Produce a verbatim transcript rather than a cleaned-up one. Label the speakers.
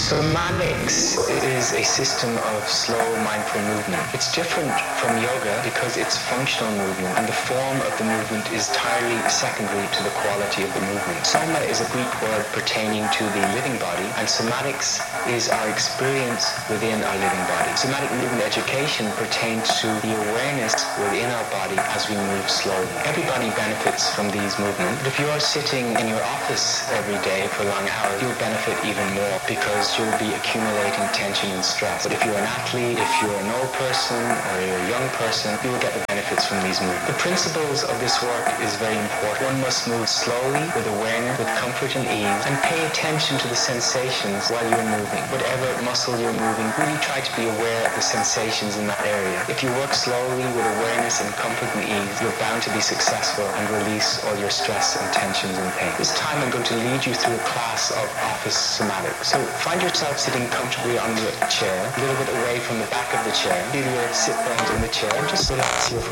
Speaker 1: Somatics is a system of slow, mindful movement. It's different from yoga because it's functional movement, and the form of the movement is entirely secondary to the quality of the movement. Soma is a Greek word pertaining to the living body, and somatics is our experience within our living body. Somatic movement education pertains to the awareness within our body as we move slowly. Everybody benefits from these movements. If you are sitting in your office every day for long hours, you'll benefit even more because you'll be accumulating tension and stress. But if you're an athlete, if you're an old person or you're a young person, you will get the benefits from these movements. The principles of this work is very important. One must move slowly, with awareness, with comfort and ease, and pay attention to the sensations while you're moving. Whatever muscle you're moving, really try to be aware of the sensations in that area. If you work slowly with awareness and comfort and ease, you're bound to be successful and release all your stress and tensions and pain. This time I'm going to lead you through a class of office somatics. So find yourself sitting comfortably on the chair, a little bit away from the back of the chair. Feel your sit bones in the chair and just relax your